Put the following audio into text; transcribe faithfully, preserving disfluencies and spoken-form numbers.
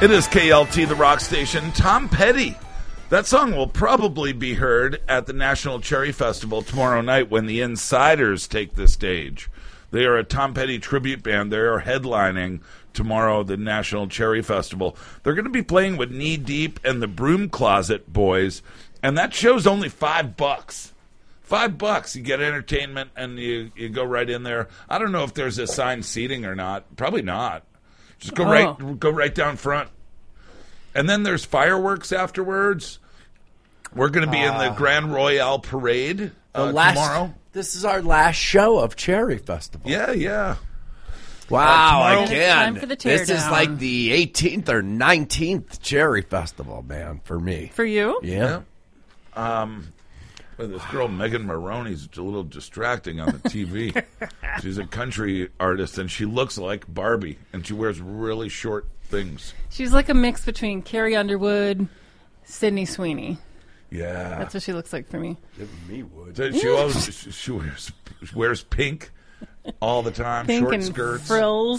It is K L T, the rock station. Tom Petty. That song will probably be heard at the National Cherry Festival tomorrow night when the Insiders take the stage. They are a Tom Petty tribute band. They are headlining tomorrow the National Cherry Festival. They're going to be playing with Knee Deep and the Broom Closet Boys, and that show's only five bucks. Five bucks. You get entertainment, and you, you go right in there. I don't know if there's assigned seating or not. Probably not. Just go oh. right go right down front. And then there's fireworks afterwards. We're going to be uh, in the Grand Royale Parade uh, last, tomorrow. This is our last show of Cherry Festival. Yeah, yeah. Wow, uh, again. This down. is like the eighteenth or nineteenth Cherry Festival, man, for me. For you? Yeah. yeah. Um, well, this girl, Megan Maroney's a little distracting on the T V. She's a country artist, and she looks like Barbie, and she wears really short things. She's like a mix between Carrie Underwood, Sydney Sweeney. Yeah. That's what she looks like for me. Me would. So she always she wears, she wears pink all the time, pink short and skirts. frills.